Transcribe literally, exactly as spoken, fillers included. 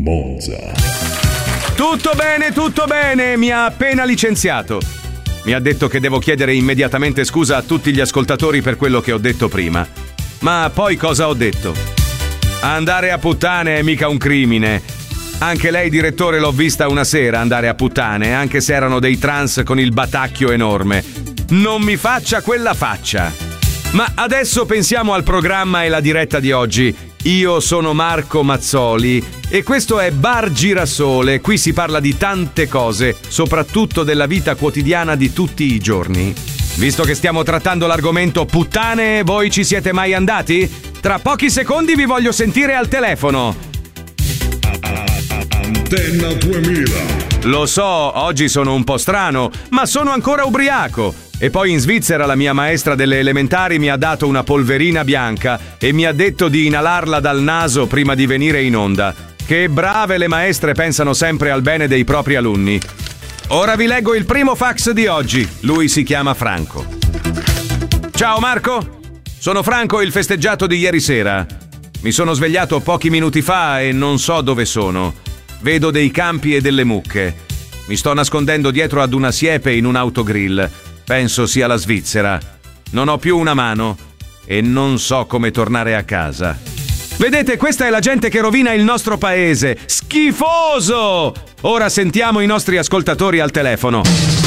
Monza. Tutto bene, tutto bene, mi ha appena licenziato. Mi ha detto che devo chiedere immediatamente scusa a tutti gli ascoltatori per quello che ho detto prima. Ma poi cosa ho detto? Andare a puttane è mica un crimine. Anche lei, direttore, l'ho vista una sera andare a puttane, anche se erano dei trans con il batacchio enorme. Non mi faccia quella faccia. Ma adesso pensiamo al programma e la diretta di oggi. Io sono Marco Mazzoli e questo è Bar Girasole. Qui si parla di tante cose, soprattutto della vita quotidiana di tutti i giorni. Visto che stiamo trattando l'argomento puttane, voi ci siete mai andati? Tra pochi secondi vi voglio sentire al telefono. Antenna duemila. Lo so, oggi sono un po' strano, ma sono ancora ubriaco. E poi in Svizzera la mia maestra delle elementari mi ha dato una polverina bianca e mi ha detto di inalarla dal naso prima di venire in onda. Che brave le maestre, pensano sempre al bene dei propri alunni. Ora vi leggo il primo fax di oggi. Lui si chiama Franco. Ciao Marco, sono Franco, il festeggiato di ieri sera. Mi sono svegliato pochi minuti fa e non so dove sono. Vedo dei campi e delle mucche. Mi sto nascondendo dietro ad una siepe in un autogrill. Penso sia la Svizzera. Non ho più una mano e non so come tornare a casa. Vedete, questa è la gente che rovina il nostro paese. Schifoso! Ora sentiamo i nostri ascoltatori al telefono.